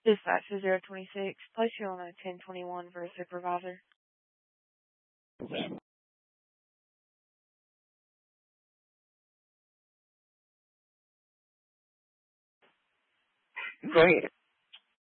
Dispatch to 026. Place you on a 1021 for a supervisor. Great.